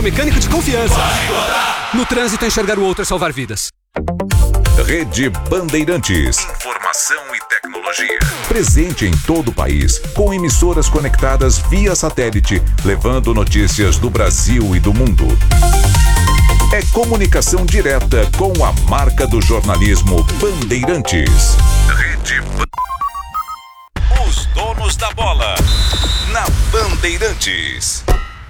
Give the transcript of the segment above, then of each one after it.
mecânico de confiança. No trânsito, enxergar o outro é salvar vidas. Rede Bandeirantes. Informação e tecnologia. Presente em todo o país, com emissoras conectadas via satélite, levando notícias do Brasil e do mundo. É comunicação direta com a marca do jornalismo Bandeirantes. Rede Os donos da bola. Na Bandeirantes.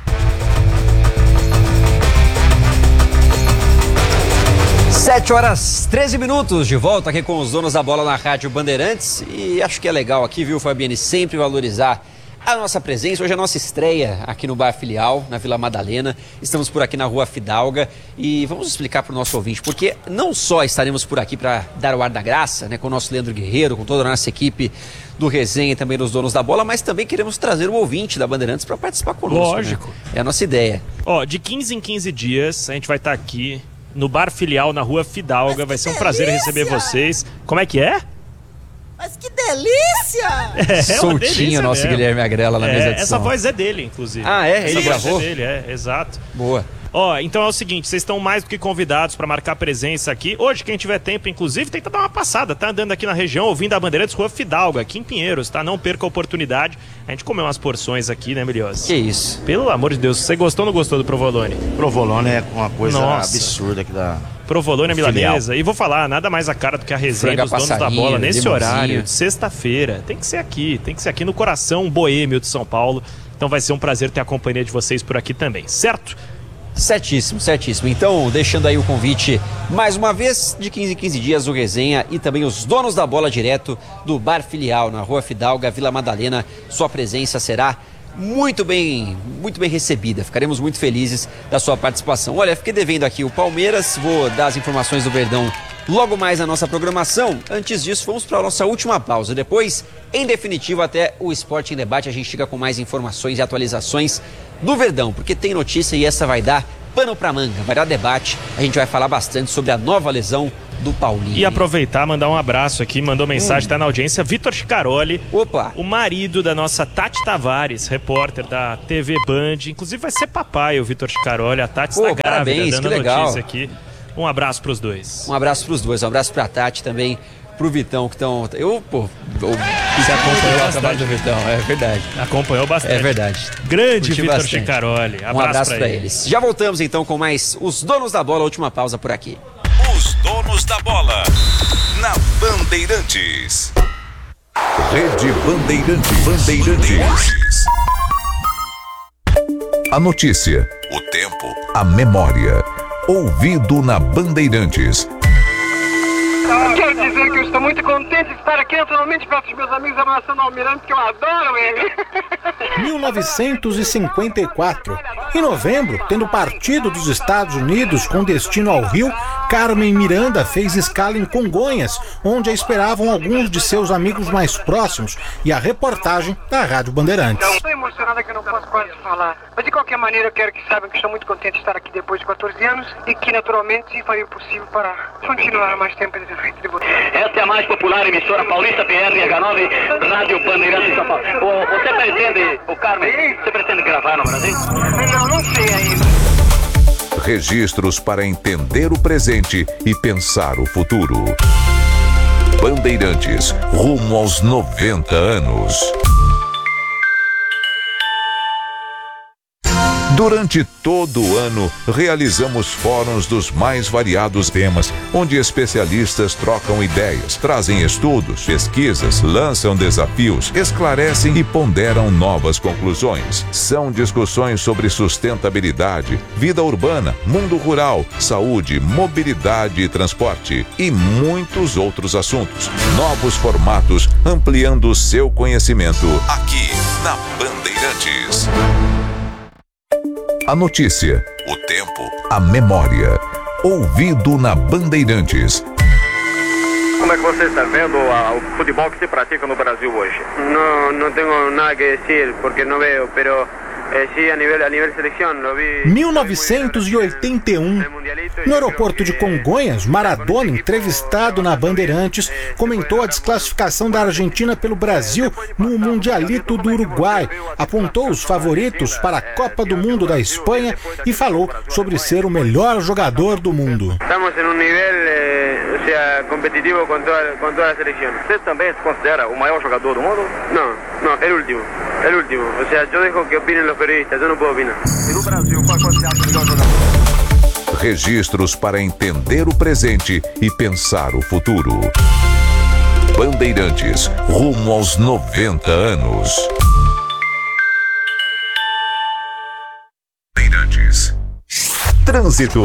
7h13, de volta aqui com os donos da bola na Rádio Bandeirantes. E acho que é legal aqui, viu, Fabiane, sempre valorizar a nossa presença. Hoje é a nossa estreia aqui no Bar Filial, na Vila Madalena. Estamos por aqui na Rua Fidalga e vamos explicar para o nosso ouvinte, porque não só estaremos por aqui para dar o ar da graça, né, com o nosso Leandro Guerreiro, com toda a nossa equipe do Resenha e também dos donos da bola, mas também queremos trazer o ouvinte da Bandeirantes para participar conosco. Lógico. Né? É a nossa ideia. Ó, de 15 em 15 dias a gente vai estar aqui no Bar Filial, na Rua Fidalga. Vai ser um prazer receber vocês. Como é que é? Mas que delícia! Soltinho o nosso mesmo. Guilherme Agrela na mesa de Essa som. voz é dele, inclusive. Ah, é? Essa Ele voz gravou? é dele, exato. Boa. Ó, então é o seguinte, vocês estão mais do que convidados para marcar presença aqui. Hoje, quem tiver tempo, inclusive, tenta dar uma passada, tá andando aqui na região, ouvindo a Bandeirantes, Rua Fidalga, aqui em Pinheiros, tá? Não perca a oportunidade. A gente comeu umas porções aqui, né, Milhosa? Que isso. Pelo amor de Deus, você gostou ou não gostou do provolone? Provolone é uma coisa Nossa. absurda aqui da... Provolone milanesa. E vou falar, nada mais a cara do que a resenha Franga dos donos da passarinho, bola nesse limãozinho. horário de sexta-feira. Tem que ser aqui no coração boêmio de São Paulo. Então vai ser um prazer ter a companhia de vocês por aqui também, certo? Certíssimo. Então, deixando aí o convite, mais uma vez, de 15 em 15 dias, o Resenha e também os donos da bola direto do Bar Filial, na Rua Fidalga, Vila Madalena. Sua presença será muito bem recebida. Ficaremos muito felizes da sua participação. Olha, fiquei devendo aqui o Palmeiras, vou dar as informações do Verdão logo mais na nossa programação. Antes disso, vamos para a nossa última pausa. Depois, em definitivo, até o Esporte em Debate, a gente chega com mais informações e atualizações do Verdão, porque tem notícia e essa vai dar pano pra manga, vai dar debate. A gente vai falar bastante sobre a nova lesão do Paulinho. E aproveitar, mandar um abraço aqui, mandou mensagem, tá na audiência, Vitor Chicaroli. Opa! O marido da nossa Tati Tavares, repórter da TV Band. Inclusive vai ser papai o Vitor Chicaroli, a Tati está grávida, parabéns, dando que a legal. notícia aqui. Um abraço pros dois. Um abraço pros dois, um abraço pra Tati também, pro Vitão, que estão... Você acompanhou o trabalho do Vitão, é verdade. Acompanhou bastante. É verdade. Grande Curti Vitor bastante. Chicaroli. Um abraço pra eles. Já voltamos então com mais os donos da bola, última pausa por aqui. Os donos da bola. Na Bandeirantes. Rede Bandeirantes. A notícia. O tempo. A memória. Ouvido na Bandeirantes. Quero dizer que eu estou muito contente de estar aqui naturalmente perto dos meus amigos abraçando o Almirante, que eu adoro ele. 1954. Em novembro, tendo partido dos Estados Unidos com destino ao Rio, Carmen Miranda fez escala em Congonhas, onde a esperavam alguns de seus amigos mais próximos, e a reportagem da Rádio Bandeirantes. Estou emocionada que eu não posso quase falar. Mas de qualquer maneira eu quero que saibam que estou muito contente de estar aqui depois de 14 anos e que naturalmente farei o possível para continuar mais tempo nesse feito de vocês. Esta é a mais popular emissora paulista PRH9, Rádio Bandeirantes de São Paulo. Você pretende, o Carmen, você pretende gravar no Brasil? Não sei ainda. Registros para entender o presente e pensar o futuro. Bandeirantes, rumo aos 90 anos. Durante todo o ano, realizamos fóruns dos mais variados temas, onde especialistas trocam ideias, trazem estudos, pesquisas, lançam desafios, esclarecem e ponderam novas conclusões. São discussões sobre sustentabilidade, vida urbana, mundo rural, saúde, mobilidade e transporte e muitos outros assuntos. Novos formatos, ampliando o seu conhecimento aqui na Bandeirantes. A notícia, o tempo, a memória. Ouvido na Bandeirantes. Como é que você está vendo o futebol que se pratica no Brasil hoje? No tengo nada que decir porque no veo, pero Sí, a nivel selección, lo vi. 1981. No aeroporto de Congonhas, Maradona, entrevistado na Bandeirantes, comentou a desclassificação da Argentina pelo Brasil no Mundialito do Uruguai, apontou os favoritos para a Copa do Mundo da Espanha e falou sobre ser o melhor jogador do mundo. Estamos em nível competitivo com toda a seleção. Você também se considera o maior jogador do mundo? Não, é o último. É o último. Ou seja, eu deixo que opinem os periodistas, eu não posso opinar. E no Brasil, qual você acha o melhor jogador? Registros para entender o presente e pensar o futuro. Bandeirantes, rumo aos 90 anos. Bandeirantes. Trânsito.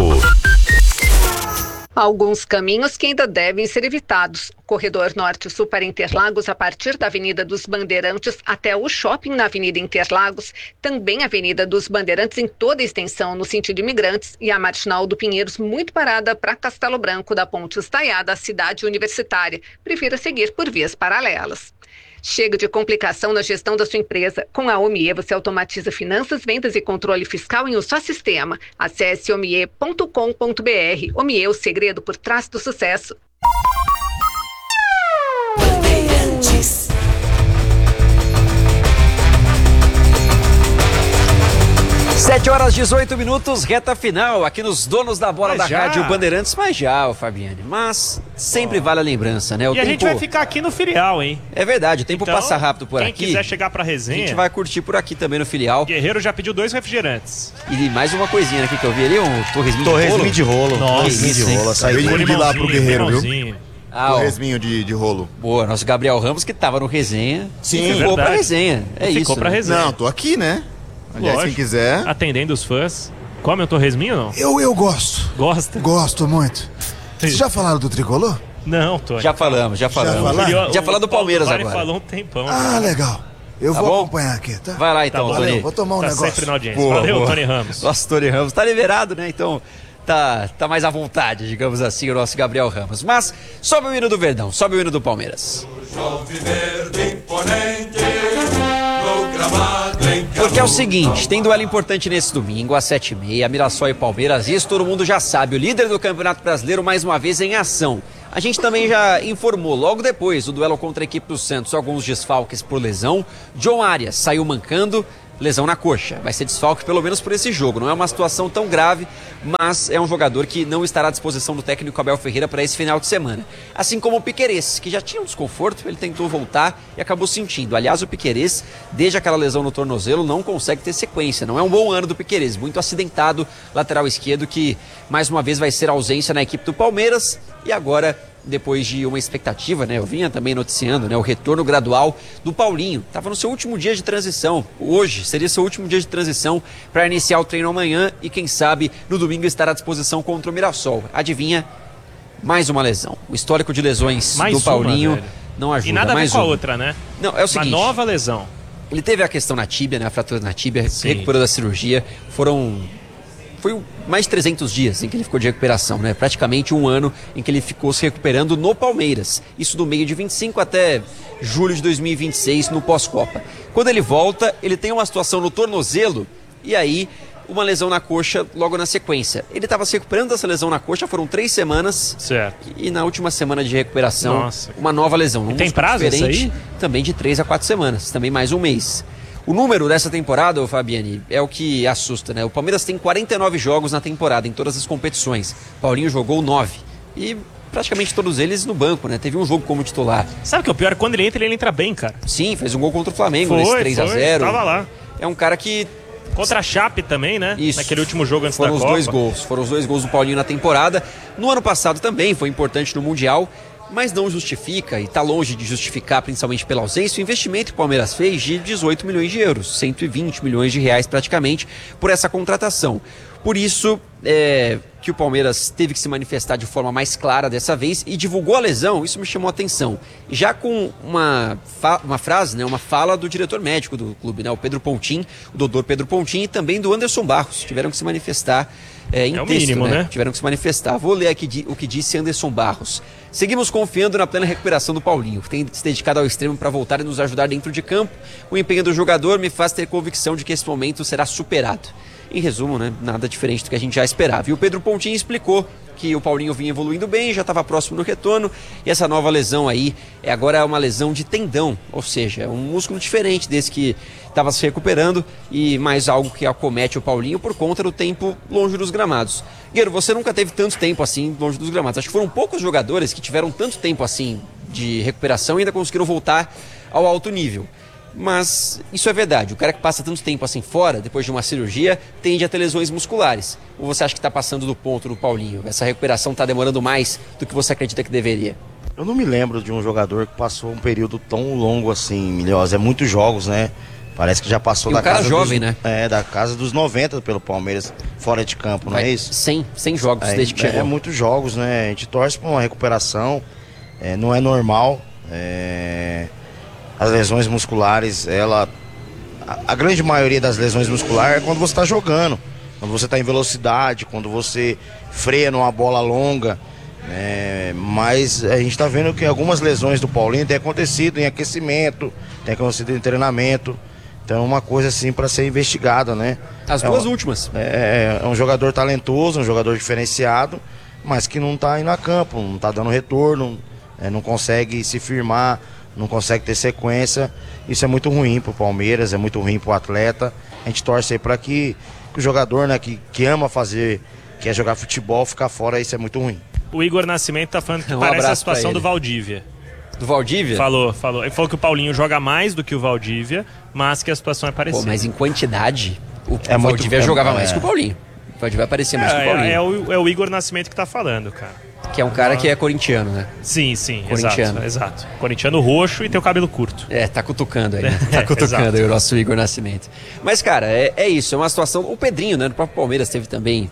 Alguns caminhos que ainda devem ser evitados. Corredor Norte-Sul para Interlagos, a partir da Avenida dos Bandeirantes até o shopping na Avenida Interlagos. Também a Avenida dos Bandeirantes em toda a extensão no sentido Imigrantes. E a Marginal do Pinheiros muito parada para Castelo Branco, da Ponte Estaiada à Cidade Universitária. Prefira seguir por vias paralelas. Chega de complicação na gestão da sua empresa. Com a Omie, você automatiza finanças, vendas e controle fiscal em um só sistema. Acesse omie.com.br. Omie, o segredo por trás do sucesso. 7h18, reta final, aqui nos Donos da Bola da já. Rádio Bandeirantes, mas já, ô Fabiane, mas sempre vale a lembrança, né? O E a gente vai ficar aqui no filial, hein? É verdade, o tempo Então, passa rápido por quem aqui. Quem quiser chegar pra A resenha, gente vai curtir por aqui também no filial. Guerreiro já pediu 2 refrigerantes. E mais uma coisinha aqui que eu vi ali, um torresminho de rolo. Nossa, de rolo. Saiu de lá pro Guerreiro, viu? Torresminho de rolo. Boa, nosso Gabriel Ramos que tava no resenha. Sim, ficou pra resenha. É isso. Ficou pra resenha. Não, tô aqui, né? Aliás, quem quiser. Atendendo os fãs. Come o torresminho ou não? Eu gosto. Gosta? Gosto muito. Vocês já falaram do Tricolor? Não, Tony. Já falamos. Já falando do Palmeiras agora. falou um tempão. Ah, legal. Eu vou acompanhar aqui, tá? Vai lá então, Tony. Vou tomar um negócio. Sempre na audiência. Valeu, Tony Ramos. Nosso Tony Ramos tá liberado, né? Então tá mais à vontade, digamos assim, o nosso Gabriel Ramos. Mas sobe o hino do Verdão, sobe o hino do Palmeiras. Porque é o seguinte, tem duelo importante nesse domingo, às 7h30, Mirassol e Palmeiras. Isso todo mundo já sabe, o líder do Campeonato Brasileiro mais uma vez em ação. A gente também já informou logo depois do duelo contra a equipe do Santos alguns desfalques por lesão. John Arias saiu mancando, lesão na coxa. Vai ser desfalque pelo menos por esse jogo. Não é uma situação tão grave, mas é um jogador que não estará à disposição do técnico Abel Ferreira para esse final de semana. Assim como o Piquerez, que já tinha um desconforto, ele tentou voltar e acabou sentindo. Aliás, o Piquerez, desde aquela lesão no tornozelo, não consegue ter sequência. Não é um bom ano do Piquerez, muito acidentado, lateral esquerdo, que mais uma vez vai ser ausência na equipe do Palmeiras. E agora, depois de uma expectativa, né? Eu vinha também noticiando, né? O retorno gradual do Paulinho. Estava no seu último dia de transição. Hoje seria seu último dia de transição para iniciar o treino amanhã e quem sabe no domingo estará à disposição contra o Mirassol. Adivinha? Mais uma lesão. O histórico de lesões do Paulinho não ajuda. E nada a ver com a outra, né? Não, é o seguinte. Uma nova lesão. Ele teve a questão na tíbia, né? A fratura na tíbia, recuperou da cirurgia. Foi mais de 300 dias em que ele ficou de recuperação, né? Praticamente um ano em que ele ficou se recuperando no Palmeiras. Isso do meio de 25 até julho de 2026, no pós-Copa. Quando ele volta, ele tem uma situação no tornozelo e aí uma lesão na coxa logo na sequência. Ele estava se recuperando dessa lesão na coxa, foram 3 semanas. Certo. E na última semana de recuperação, uma nova lesão. Tem prazo isso aí? Também de 3 a 4 semanas, também mais um mês. O número dessa temporada, Fabiane, é o que assusta, né? O Palmeiras tem 49 jogos na temporada, em todas as competições. Paulinho jogou 9. E praticamente todos eles no banco, né? Teve um jogo como titular. Sabe o que é o pior? Quando ele entra bem, cara. Sim, fez um gol contra o Flamengo, nesse 3-0. Tava lá. É um cara que... Contra a Chape também, né? Isso. Naquele último jogo antes da Copa. Foram os dois gols do Paulinho na temporada. No ano passado também foi importante no Mundial, mas não justifica, e está longe de justificar, principalmente pela ausência, o investimento que o Palmeiras fez de 18 milhões de euros, 120 milhões de reais praticamente, por essa contratação. Por isso, que o Palmeiras teve que se manifestar de forma mais clara dessa vez e divulgou a lesão, isso me chamou a atenção. Já com uma frase, né, uma fala do diretor médico do clube, né, o Pedro Pontin, o doutor Pedro Pontin, e também do Anderson Barros, tiveram que se manifestar em texto, mínimo, né? Tiveram que se manifestar. Vou ler aqui o que disse Anderson Barros. Seguimos confiando na plena recuperação do Paulinho, que tem se dedicado ao extremo para voltar e nos ajudar dentro de campo. O empenho do jogador me faz ter convicção de que esse momento será superado. Em resumo, né, nada diferente do que a gente já esperava. E o Pedro Pontin explicou que o Paulinho vinha evoluindo bem, já estava próximo do retorno, e essa nova lesão aí agora é uma lesão de tendão, ou seja, é um músculo diferente desse que estava se recuperando e mais algo que acomete o Paulinho por conta do tempo longe dos gramados. Guerreiro, você nunca teve tanto tempo assim longe dos gramados. Acho que foram poucos jogadores que tiveram tanto tempo assim de recuperação e ainda conseguiram voltar ao alto nível. Mas isso é verdade, o cara que passa tanto tempo assim fora, depois de uma cirurgia, tende a ter lesões musculares. Ou você acha que está passando do ponto do Paulinho? Essa recuperação está demorando mais do que você acredita que deveria? Eu não me lembro de um jogador que passou um período tão longo assim, Milhosa. É muitos jogos, né? Parece que já passou da casa jovem, né? Da casa dos 90 pelo Palmeiras, fora de campo, não é isso? 100 jogos desde que chegou. É muitos jogos, né? A gente torce para uma recuperação, não é normal. As lesões musculares, a grande maioria das lesões musculares é quando você está jogando, quando você está em velocidade, quando você freia numa bola longa, mas a gente está vendo que algumas lesões do Paulinho têm acontecido em aquecimento, têm acontecido em treinamento, então é uma coisa assim para ser investigada, né? As duas últimas. É um jogador talentoso, um jogador diferenciado, mas que não está indo a campo, não está dando retorno, não consegue se firmar, não consegue ter sequência. Isso é muito ruim pro Palmeiras, é muito ruim pro atleta. A gente torce aí para que o jogador, né, que ama fazer, quer jogar futebol, ficar fora, isso é muito ruim. O Igor Nascimento tá falando que parece a situação do Valdívia. Do Valdívia? Falou. Ele falou que o Paulinho joga mais do que o Valdívia, mas que a situação é parecida. Pô, mas em quantidade, o Valdívia jogava mais que o Paulinho. O Valdívia aparecia mais que o Paulinho. É o Igor Nascimento que tá falando, cara. Que é um cara que é corintiano, né? Sim, exato. Corintiano roxo e tem o cabelo curto. Tá cutucando aí, né? Tá cutucando aí o nosso Igor Nascimento. Mas, cara, é isso, é uma situação... O Pedrinho, né, do próprio Palmeiras teve também...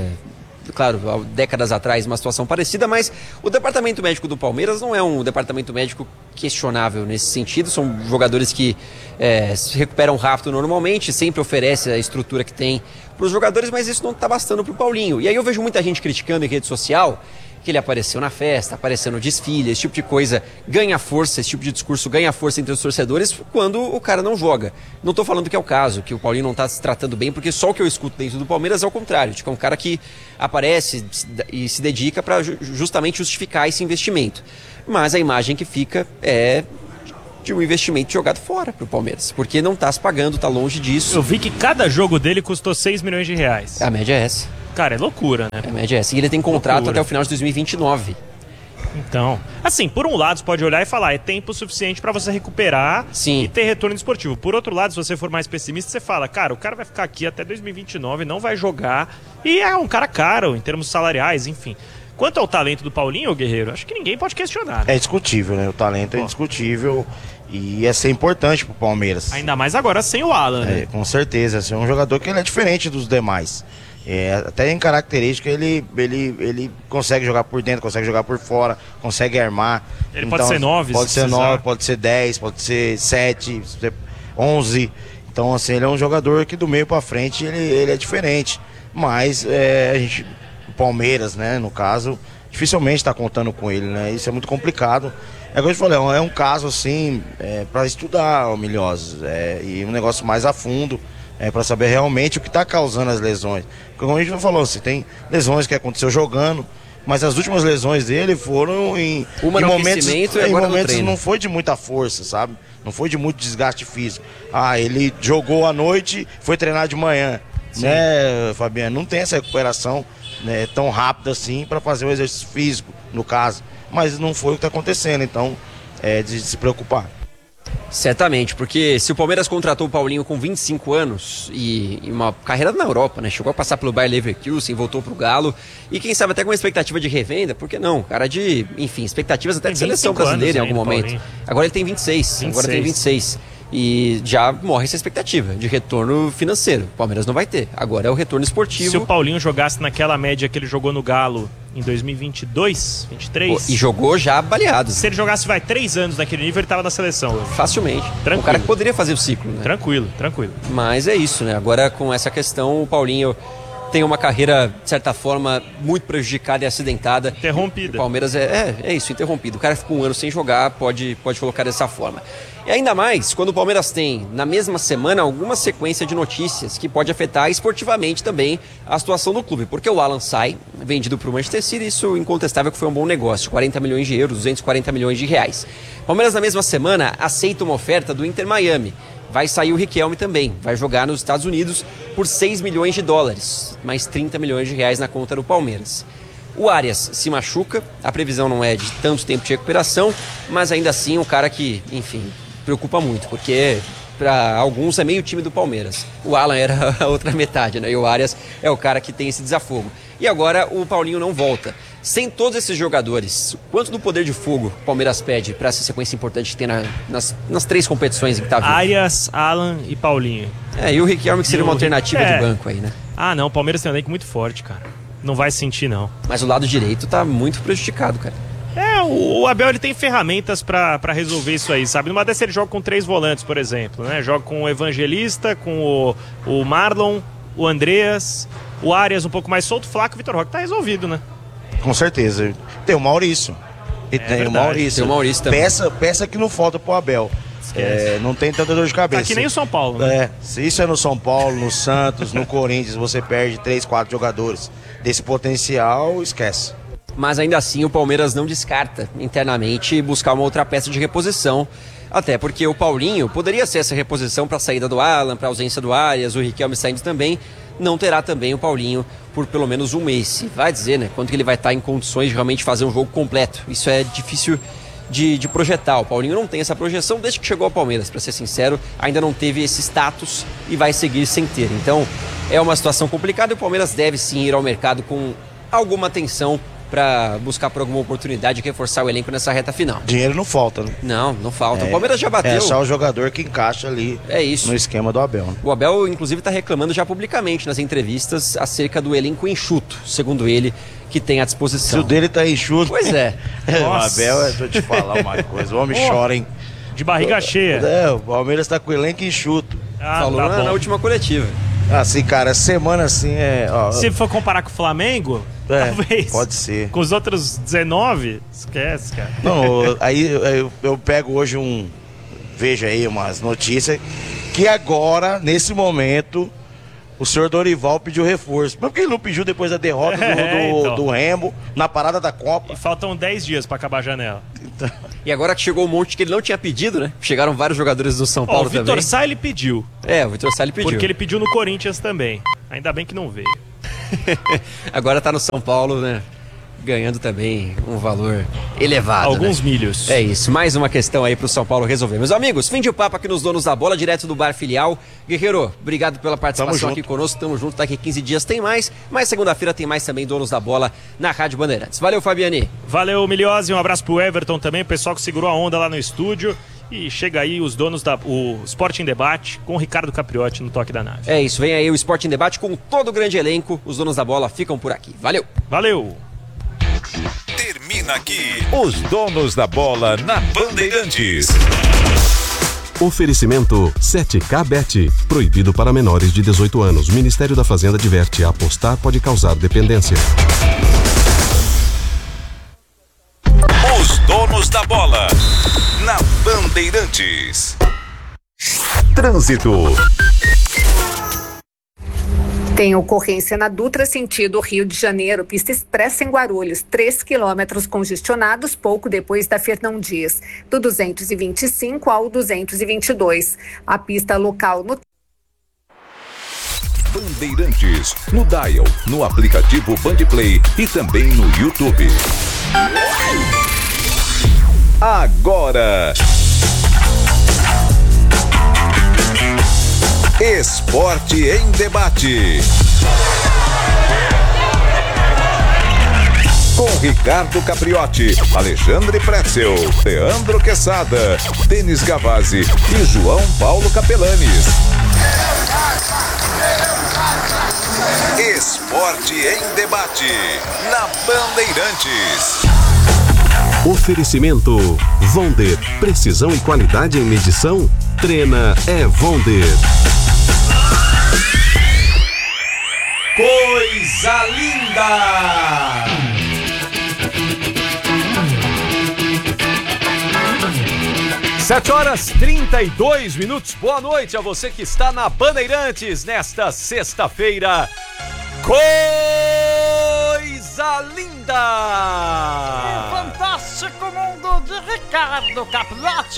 Claro, décadas atrás, uma situação parecida, mas o departamento médico do Palmeiras não é um departamento médico questionável nesse sentido. São jogadores que se recuperam rápido normalmente, sempre oferece a estrutura que tem para os jogadores, mas isso não está bastando para o Paulinho. E aí eu vejo muita gente criticando em rede social que ele apareceu na festa, apareceu no desfile, esse tipo de coisa ganha força, esse tipo de discurso ganha força entre os torcedores quando o cara não joga. Não estou falando que é o caso, que o Paulinho não está se tratando bem, porque só o que eu escuto dentro do Palmeiras é o contrário, tipo, é um cara que aparece e se dedica para justamente justificar esse investimento. Mas a imagem que fica é de um investimento jogado fora pro Palmeiras, porque não está se pagando, está longe disso. Eu vi que cada jogo dele custou 6 milhões de reais. A média é essa. Cara, é loucura, né? A média é essa. E ele tem contrato até o final de 2029. Então, assim, por um lado você pode olhar e falar, é tempo suficiente para você recuperar e ter retorno esportivo. Por outro lado, se você for mais pessimista, você fala, cara, o cara vai ficar aqui até 2029, não vai jogar, e é um cara caro em termos salariais, enfim. Quanto ao talento do Paulinho, Guerreiro, acho que ninguém pode questionar. Né? É discutível, né? O talento é indiscutível e ia ser importante pro Palmeiras. Ainda mais agora sem o Alan, né? Com certeza, é um jogador que ele é diferente dos demais. Até em característica ele consegue jogar por dentro, consegue jogar por fora, consegue armar. Ele então, pode ser 9, pode ser 9, pode ser 10, pode ser 7, 11. Então assim, ele é um jogador que do meio para frente ele é diferente. Mas o Palmeiras, né, no caso, dificilmente está contando com ele, né? Isso é muito complicado. É como eu falei, é um caso assim para estudar, o Milhosa, e um negócio mais a fundo. Para saber realmente o que está causando as lesões. Como a gente já falou, assim, tem lesões que aconteceu jogando, mas as últimas lesões dele foram em momentos não foi de muita força, sabe? Não foi de muito desgaste físico. Ele jogou à noite, foi treinar de manhã, né, Fabiano? Não tem essa recuperação, né, tão rápida assim para fazer um exercício físico, no caso. Mas não foi o que está acontecendo, então é de se preocupar. Certamente, porque se o Palmeiras contratou o Paulinho com 25 anos e uma carreira na Europa, né? Chegou a passar pelo Bayer Leverkusen, voltou pro Galo e quem sabe até com uma expectativa de revenda, por que não? Cara de, enfim, expectativas até de seleção brasileira em algum momento. Paulinho. Agora ele tem 26, agora tem 26. E já morre essa expectativa de retorno financeiro. O Palmeiras não vai ter. Agora é o retorno esportivo. Se o Paulinho jogasse naquela média que ele jogou no Galo em 2022, 23... E jogou já baleado. Se ele jogasse, 3 anos naquele nível, ele tava na seleção hoje. Facilmente. Tranquilo. O cara que poderia fazer o ciclo, né? Tranquilo. Mas é isso, né? Agora com essa questão, o Paulinho tem uma carreira, de certa forma, muito prejudicada e acidentada. Interrompida. O Palmeiras é isso, interrompido. O cara fica um ano sem jogar, pode colocar dessa forma. E ainda mais quando o Palmeiras tem, na mesma semana, alguma sequência de notícias que pode afetar esportivamente também a situação do clube. Porque o Alan sai, vendido para o Manchester City, isso incontestável que foi um bom negócio. 40 milhões de euros, 240 milhões de reais. O Palmeiras, na mesma semana, aceita uma oferta do Inter Miami. Vai sair o Riquelme também, vai jogar nos Estados Unidos por 6 milhões de dólares, mais 30 milhões de reais na conta do Palmeiras. O Arias se machuca, a previsão não é de tanto tempo de recuperação, mas ainda assim um cara que, enfim, preocupa muito, porque para alguns é meio time do Palmeiras. O Alan era a outra metade, né? E o Arias é o cara que tem esse desafogo. E agora o Paulinho não volta. Sem todos esses jogadores, quanto do poder de fogo o Palmeiras pede para essa sequência importante que tem nas 3 competições em que tá vivo? Arias, Alan e Paulinho. E o Riquelme que seria uma alternativa de banco aí, né? Não, o Palmeiras tem um elenco muito forte, cara. Não vai sentir, não. Mas o lado direito tá muito prejudicado, cara. O Abel ele tem ferramentas pra resolver isso aí, sabe? Numa dessas ele joga com 3 volantes, por exemplo, né? Joga com o Evangelista, com o Marlon, o Andreas, o Arias um pouco mais solto, o Flaco e o Vitor Roque. Tá resolvido, né? Com certeza. Tem o Maurício. E tem o Maurício. Tem o Maurício também. Peça que não falta pro Abel. Não tem tanta dor de cabeça. Tá que nem o São Paulo, né? Se isso é no São Paulo, no Santos, no Corinthians, você perde 3, 4 jogadores desse potencial, esquece. Mas ainda assim o Palmeiras não descarta internamente buscar uma outra peça de reposição. Até porque o Paulinho poderia ser essa reposição para a saída do Alan, para a ausência do Arias, o Riquelme saindo também. Não terá também o Paulinho por pelo menos um mês. Se vai dizer, né? Quanto que ele vai estar em condições de realmente fazer um jogo completo. Isso é difícil de projetar. O Paulinho não tem essa projeção desde que chegou ao Palmeiras, para ser sincero, ainda não teve esse status e vai seguir sem ter. Então é uma situação complicada e o Palmeiras deve sim ir ao mercado com alguma atenção para buscar por alguma oportunidade de reforçar o elenco nessa reta final. Dinheiro não falta, né? Não falta. O Palmeiras já bateu. É só o jogador que encaixa ali no esquema do Abel. Né? O Abel, inclusive, está reclamando já publicamente nas entrevistas acerca do elenco enxuto, segundo ele, que tem à disposição. Se o dele tá enxuto... Pois é. O Abel, deixa eu te falar uma coisa, o homem chora, hein? De barriga cheia. O Palmeiras tá com o elenco enxuto. Falou na última coletiva. Assim, cara, semana assim Se for comparar com o Flamengo, talvez. Pode ser. Com os outros 19, esquece, cara. Não, aí eu pego hoje vejo aí umas notícias que agora, nesse momento, o senhor Dorival pediu reforço. Mas por que ele não pediu depois da derrota do Remo, na parada da Copa? E faltam 10 dias pra acabar a janela. Então... E agora que chegou um monte que ele não tinha pedido, né? Chegaram vários jogadores do São Paulo também. O Vitor Sá ele pediu. O Vitor Sá ele pediu. Porque ele pediu no Corinthians também. Ainda bem que não veio. Agora tá no São Paulo, né? Ganhando também um valor elevado. Alguns milhos. É isso, mais uma questão aí pro São Paulo resolver. Meus amigos, fim de papo aqui nos Donos da Bola, direto do Bar Filial. Guerreiro, obrigado pela participação aqui conosco, tamo junto, daqui 15 dias tem mais, mas segunda-feira tem mais também Donos da Bola na Rádio Bandeirantes. Valeu, Fabiani. Valeu, Miliose, um abraço pro Everton também, o pessoal que segurou a onda lá no estúdio. E chega aí os donos o Sport em Debate com o Ricardo Capriotti no Toque da Nave. É isso, vem aí o Sport em Debate com todo o grande elenco. Os Donos da Bola ficam por aqui. Valeu. Valeu. Termina aqui os Donos da Bola na Bandeirantes. Oferecimento 7K Bet. Proibido para menores de 18 anos. Ministério da Fazenda adverte: apostar pode causar dependência. Os Donos da Bola na Bandeirantes. Trânsito. Tem ocorrência na Dutra sentido Rio de Janeiro, pista expressa em Guarulhos, 3 quilômetros congestionados pouco depois da Fernão Dias, do 225 ao 222. A pista local no Bandeirantes, no Dial, no aplicativo Bandplay e também no YouTube. Agora, Esporte em Debate. Com Ricardo Capriotti, Alexandre Pretzel, Leandro Quesada, Denis Gavazzi e João Paulo Capelanes. Esporte em debate, na Bandeirantes. Oferecimento Vonder, precisão e qualidade em medição? Treina é Vonder. Coisa linda! 7h32. Boa noite a você que está na Bandeirantes nesta sexta-feira. Coisa linda! Fantástico mundo de Ricardo Capriotti.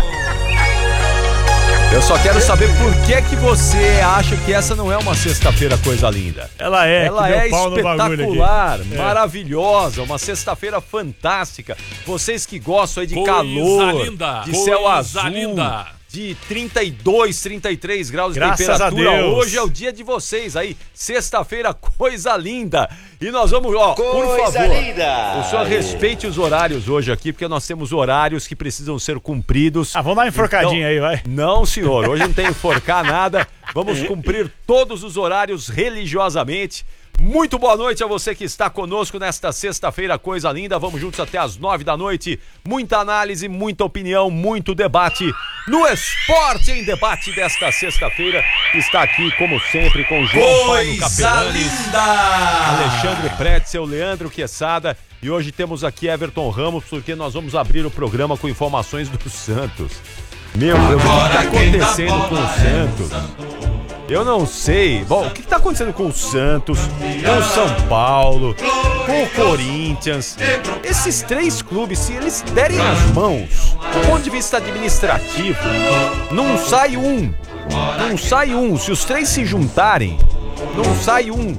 Eu só quero saber por que você acha que essa não é uma sexta-feira coisa linda. Ela é espetacular, maravilhosa, uma sexta-feira fantástica. Vocês que gostam aí de calor, linda. de céu azul, linda. De 32, 33 graus de temperatura. Hoje é o dia de vocês aí. Sexta-feira, coisa linda. E nós vamos, por favor, linda. o senhor respeite os horários hoje aqui, porque nós temos horários que precisam ser cumpridos. Vamos dar uma enforcadinha aí, vai. Não, senhor, hoje não tem enforcar nada. Vamos cumprir todos os horários religiosamente. Muito boa noite a você que está conosco nesta sexta-feira, coisa linda. Vamos juntos até as 9 da noite. Muita análise, muita opinião, muito debate no Esporte em Debate desta sexta-feira. Está aqui, como sempre, com o João Paulo Capelanes, Alexandre Pretzel, Leandro Quesada. E hoje temos aqui Everton Ramos, porque nós vamos abrir o programa com informações do Santos. Meu Deus, o que está acontecendo com o Santos? Eu não sei. Bom, o que está acontecendo com o Santos, com o São Paulo, com o Corinthians? Esses três clubes, se eles derem as mãos, do ponto de vista administrativo, não sai um. Não sai um. Se os três se juntarem, não sai um.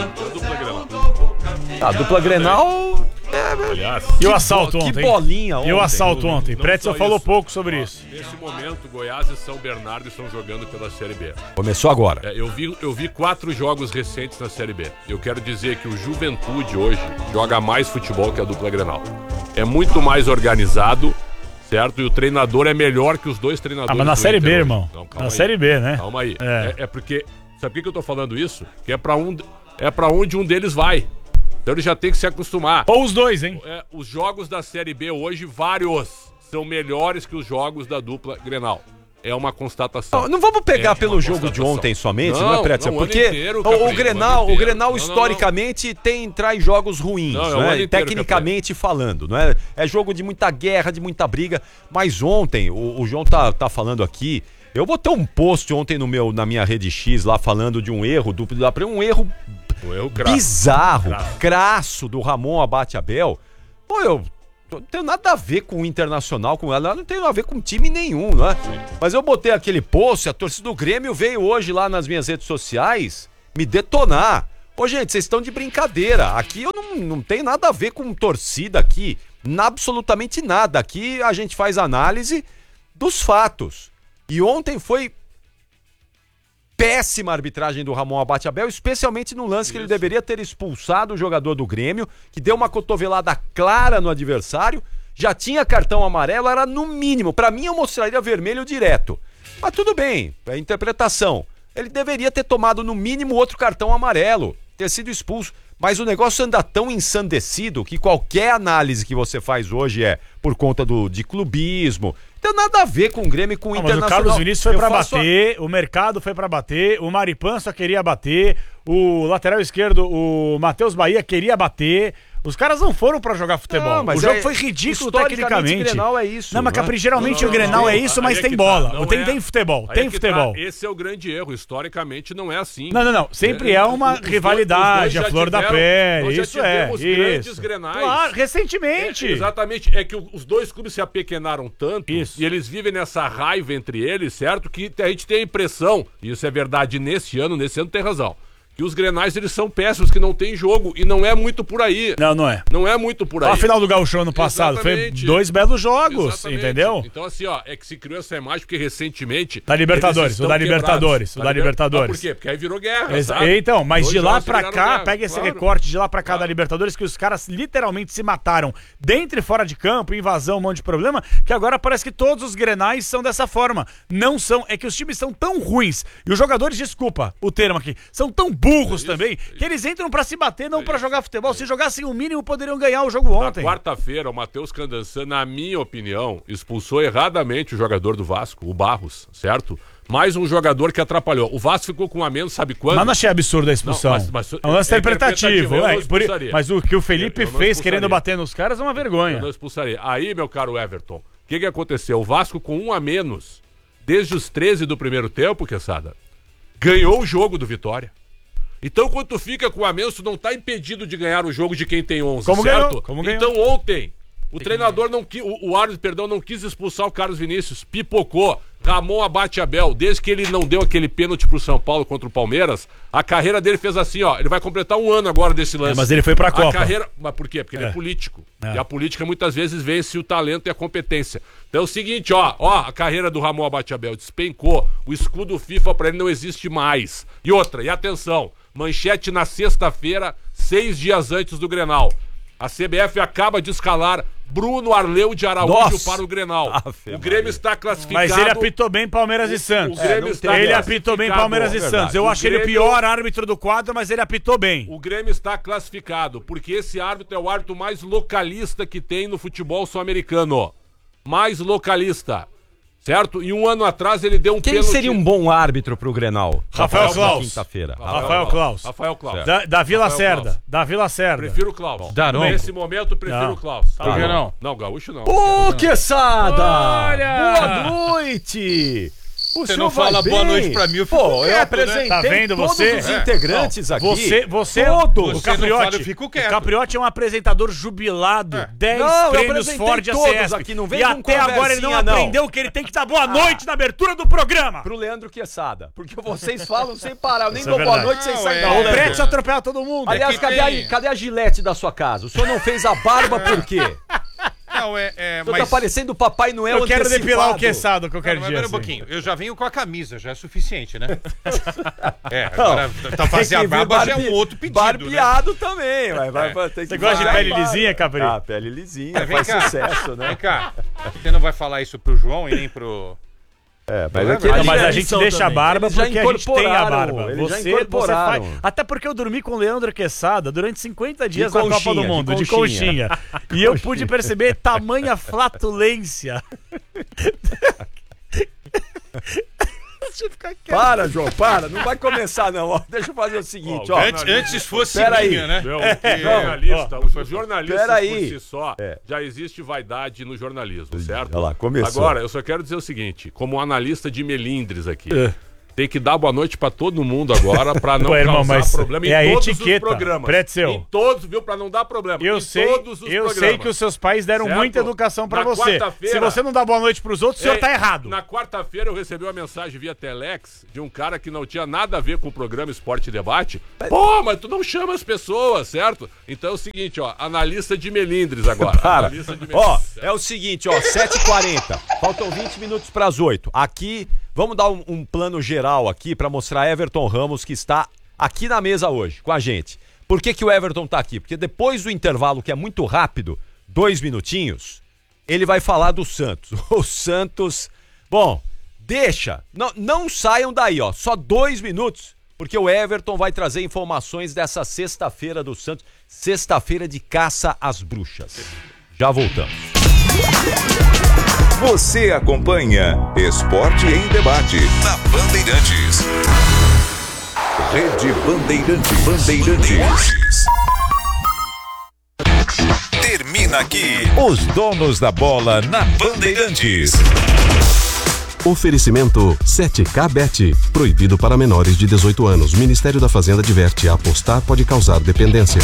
A dupla Grenal... Aliás, e o assalto ontem? Que bolinha ontem. E o assalto ontem? Pretzel falou pouco sobre isso. Nesse momento, Goiás e São Bernardo estão jogando pela Série B. Começou agora. Eu vi 4 jogos recentes na Série B. Eu quero dizer que o Juventude hoje joga mais futebol que a dupla Grenal. É muito mais organizado, certo? E o treinador é melhor que os dois treinadores. Mas na Série B, irmão. Então, na Série B, né? Calma aí. É porque... Sabe por que eu tô falando isso? Que é pra onde um deles vai. Então ele já tem que se acostumar. Ou os dois, hein? Os jogos da Série B hoje, vários, são melhores que os jogos da dupla Grenal. É uma constatação. Não vamos pegar pelo jogo de ontem somente, não é, Pretzel? Porque o Grenal historicamente traz jogos ruins, né? Tecnicamente falando, não é? É jogo de muita guerra, de muita briga. Mas ontem, o João tá falando aqui, eu botei um post ontem na minha rede X lá falando de um erro, um erro bizarro, crasso do Ramon Abate Abel. Pô, eu não tenho nada a ver com o Internacional, com ela, não tenho nada a ver com time nenhum, né? Mas eu botei aquele post, a torcida do Grêmio veio hoje lá nas minhas redes sociais me detonar. Ô, gente, vocês estão de brincadeira. Aqui eu não tenho nada a ver com torcida aqui, absolutamente nada. Aqui a gente faz análise dos fatos. E ontem foi péssima arbitragem do Ramon Abate Abel, especialmente no lance que ele deveria ter expulsado o jogador do Grêmio, que deu uma cotovelada clara no adversário, já tinha cartão amarelo, era no mínimo. Pra mim eu mostraria vermelho direto. Mas tudo bem, é interpretação. Ele deveria ter tomado no mínimo outro cartão amarelo, ter sido expulso. Mas o negócio anda tão ensandecido que qualquer análise que você faz hoje é por conta de clubismo. Não tem nada a ver com o Grêmio e com o Internacional. Mas o Carlos Vinícius foi pra bater, o Mercado foi pra bater, o Maripan só queria bater, o lateral esquerdo, o Matheus Bahia queria bater. Os caras não foram pra jogar futebol. Não, mas o jogo foi ridículo tecnicamente. O Grenal é isso. Não, mas Capri, geralmente o Grenal é isso, mas tem bola. Tem futebol. Tem futebol. Esse é o grande erro. Historicamente não é assim. Não. Sempre é uma rivalidade, a flor da pele. Isso é. Grandes Grenais. Claro, recentemente. Exatamente. É que os dois clubes se apequenaram tanto e eles vivem nessa raiva entre eles, certo? Que a gente tem a impressão, e isso é verdade nesse ano tem razão, que os Grenais eles são péssimos, que não tem jogo, e não é muito por aí. Não é. Não é muito por aí. A final do Gauchão ano passado foi 2 belos jogos, Exatamente. entendeu? Então assim, ó, é que se criou essa imagem porque recentemente... Da Libertadores, o da Libertadores. Por quê? Porque aí virou guerra, sabe? Então, mas 2 de lá jogos pra viraram cá, guerra, pega esse claro. recorte de lá pra cá da Libertadores, que os caras literalmente se mataram dentro e fora de campo, invasão, um monte de problema, que agora parece que todos os Grenais são dessa forma. Não são, é que os times são tão ruins, e os jogadores, desculpa o termo aqui, são tão burros também, que eles entram pra se bater, não pra jogar futebol. Se jogassem o mínimo, poderiam ganhar o jogo ontem. Na quarta-feira, o Matheus Candançan, na minha opinião, expulsou erradamente o jogador do Vasco, o Barros, certo? Mais um jogador que atrapalhou. O Vasco ficou com um a menos, sabe quando? Mas não achei absurdo a expulsão. É um lance interpretativo. Mas o que o Felipe fez querendo bater nos caras é uma vergonha. Eu não expulsaria. Aí, meu caro Everton, o que aconteceu? O Vasco com um a menos, desde os 13 do primeiro tempo, Quesada, ganhou o jogo do Vitória. Então, quando tu fica com a menos, tu não tá impedido de ganhar o jogo de quem tem 11, Como certo? ganhou? Então, ontem, o treinador o árbitro, não quis expulsar o Carlos Vinícius, pipocou. Ramon abate Abel, desde que ele não deu aquele pênalti pro São Paulo contra o Palmeiras, a carreira dele fez assim, ó, ele vai completar 1 ano agora desse lance. Mas ele foi pra Copa. Mas por quê? Porque ele é político. E a política muitas vezes vence o talento e a competência. Então é o seguinte, ó, a carreira do Ramon abate Abel despencou, o escudo FIFA pra ele não existe mais. E outra, e atenção, manchete na sexta-feira, 6 dias antes do Grenal. A CBF acaba de escalar Bruno Arleu de Araújo para o Grenal. O Grêmio está classificado. Mas ele apitou bem Palmeiras e Santos. Ele apitou bem Palmeiras e Santos. Eu achei ele o pior árbitro do quadro, mas ele apitou bem. O Grêmio está classificado, porque esse árbitro é o árbitro mais localista que tem no futebol sul-americano. Mais localista. Certo? E 1 ano atrás ele deu um pênalti. Quem seria um bom árbitro pro Grenal? Rafael Claus. Quinta-feira. Rafael Claus. Da Vila Cerda. Da Vila Cerda. Prefiro o Klaus. Daronco. Nesse momento, prefiro o Klaus. Por que não? Não, gaúcho não. Ô, Quesada! Boa noite! Você não fala boa noite pra mim, eu fico quieto, eu apresentei, tá vendo você? Todos os integrantes aqui. Você todos. O Capriotti, eu fico quieto. O Capriotti é um apresentador jubilado. 10 prêmios Ford ACS. Aqui, não vem e até agora ele não aprendeu que ele tem que dar boa noite na abertura do programa. Pro Leandro Quesada. Porque vocês falam sem parar. Eu nem dou boa noite sem sair da O Preto atropela todo mundo. Aliás, cadê a Gillette da sua casa? O senhor não fez a barba por quê? Não, mas... tá parecendo o Papai Noel. Eu quero depilar o Quesada qualquer dia. Pera um pouquinho, eu já venho com a camisa, já é suficiente, né? Agora fazer a barba já é um outro pedido. Barbeado, né? Também. Você gosta de pele lisinha, Capri? Ah, pele lisinha, faz sucesso, né? Vem cá, você não vai falar isso pro João e nem pro... Mas a gente deixa a barba porque a gente tem a barba. Você faz. Até porque eu dormi com o Leandro Quesada durante 50 dias na Copa do Mundo, de conchinha. E eu pude perceber tamanha flatulência. Para, João, para. Não vai começar, não. Deixa eu fazer o seguinte, ó. Antes fosse minha, né? Os jornalistas por si só, já existe vaidade no jornalismo, certo? Olha lá, começou. Agora, eu só quero dizer o seguinte, como analista de melindres aqui, tem que dar boa noite pra todo mundo agora, pra não causar problema em todos os programas. Em todos, viu? Pra não dar problema. Eu sei que os seus pais deram muita educação pra você. Se você não dá boa noite pros outros, o senhor tá errado. Na quarta-feira eu recebi uma mensagem via Telex de um cara que não tinha nada a ver com o programa Esporte e Debate. Pô, mas tu não chama as pessoas, certo? Então é o seguinte, ó, analista de melindres agora. Para. Ó, é o seguinte, ó, 7h40. Faltam 20 minutos pras 8. Aqui... Vamos dar um plano geral aqui para mostrar Everton Ramos, que está aqui na mesa hoje com a gente. Por que o Everton está aqui? Porque depois do intervalo, que é muito rápido, 2 minutinhos, ele vai falar do Santos. O Santos... Bom, deixa. Não saiam daí, ó. Só 2 minutos, porque o Everton vai trazer informações dessa sexta-feira do Santos. Sexta-feira de caça às bruxas. Já voltamos. Você acompanha Esporte em Debate na Bandeirantes. Rede Bandeirantes. Termina aqui os donos da bola na Bandeirantes. Oferecimento 7K Bet. Proibido para menores de 18 anos. Ministério da Fazenda adverte: apostar pode causar dependência.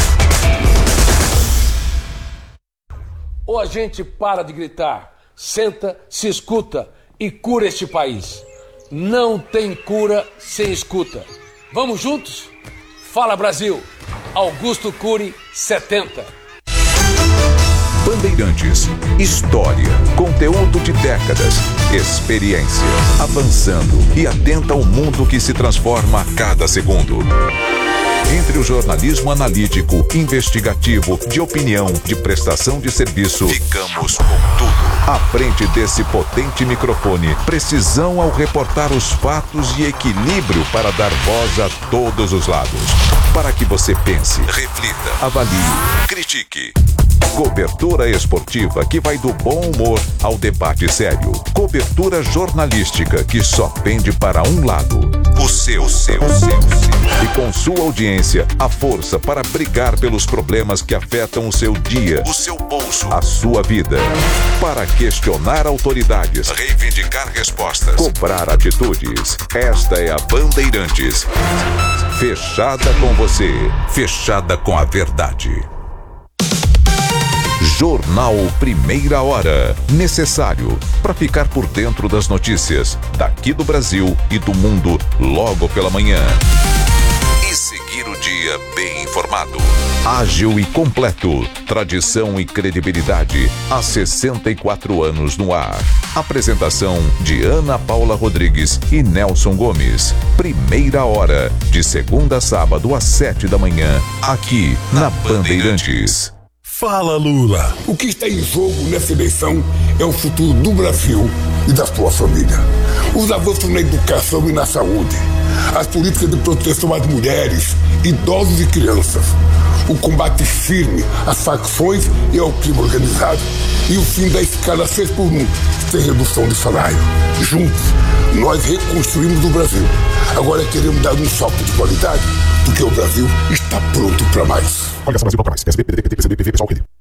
Ou a gente para de gritar, senta, se escuta e cura este país. Não tem cura sem escuta. Vamos juntos? Fala Brasil, Augusto Cury, 70. Bandeirantes, história, conteúdo de décadas, experiência, avançando e atenta ao mundo que se transforma a cada segundo. Entre o jornalismo analítico, investigativo, de opinião, de prestação de serviço, ficamos com tudo. À frente desse potente microfone, precisão ao reportar os fatos e equilíbrio para dar voz a todos os lados. Para que você pense, reflita, avalie, critique. Cobertura esportiva que vai do bom humor ao debate sério. Cobertura jornalística que só pende para um lado. O seu. E com sua audiência, a força para brigar pelos problemas que afetam o seu dia, o seu bolso, a sua vida. Para questionar autoridades, reivindicar respostas, cobrar atitudes. Esta é a Bandeirantes. Fechada com você, fechada com a verdade. Jornal Primeira Hora. Necessário para ficar por dentro das notícias daqui do Brasil e do mundo logo pela manhã. E seguir o dia bem informado. Ágil e completo. Tradição e credibilidade. Há 64 anos no ar. Apresentação de Ana Paula Rodrigues e Nelson Gomes. Primeira Hora. De segunda a sábado às 7 da manhã. Aqui na Bandeirantes. Fala, Lula. O que está em jogo nessa eleição é o futuro do Brasil e da sua família. Os avanços na educação e na saúde. As políticas de proteção às mulheres, idosos e crianças. O combate firme às facções e ao crime organizado. E o fim da escala 6x1, sem redução de salário. Juntos, nós reconstruímos o Brasil. Agora queremos dar um salto de qualidade, porque o Brasil está pronto para mais. Coligação Brasil mais. PSB, PDT, PCB, PV, pessoal, PDT.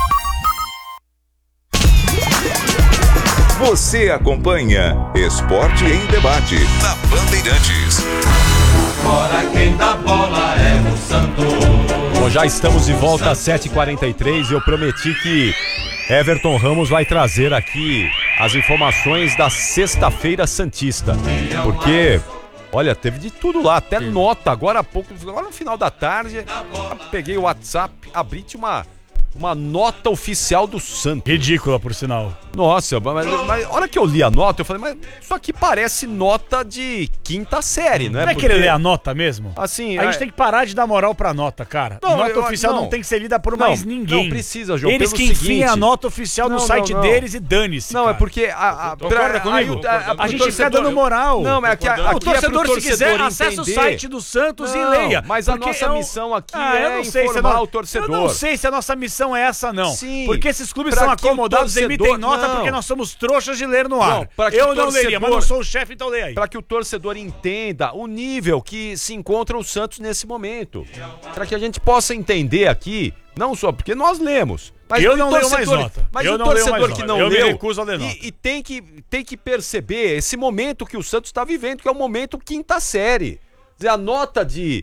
Você acompanha Esporte em Debate na Bandeirantes. Agora quem dá bola é o Santos. Bom, já estamos de volta às 7h43 e eu prometi que Everton Ramos vai trazer aqui as informações da Sexta-feira Santista. Porque, olha, teve de tudo lá, até nota. Agora há pouco, agora no final da tarde, peguei o WhatsApp, abri uma nota oficial do Santos. Ridícula, por sinal. Nossa, mas a hora que eu li a nota, eu falei, mas isso aqui parece nota de quinta série, né? Não é que ele lê a nota mesmo? Assim, a gente tem que parar de dar moral pra nota, cara. Não, nota oficial não tem que ser lida por mais ninguém. Não precisa, João. Eles que enfiem a nota oficial no site deles e dane-se. Não, cara. É porque concorda comigo? A gente fica dando moral. Não, mas aqui o torcedor, se quiser, acessa o site do Santos e leia. Mas a nossa missão aqui é informar o torcedor. Eu não sei se a nossa missão é essa, não. Sim, porque esses clubes são acomodados e emitem nota porque nós somos trouxas de ler no ar. Eu não leria, mas não sou o chefe, então leia aí. Para que o torcedor entenda o nível que se encontra o Santos nesse momento. Para que a gente possa entender aqui, não só porque nós lemos, mas eu não leio mais nota. Mas o torcedor que não leu, me recuso a ler nota. E tem que perceber esse momento que o Santos está vivendo, que é o momento quinta série. Quer dizer, a nota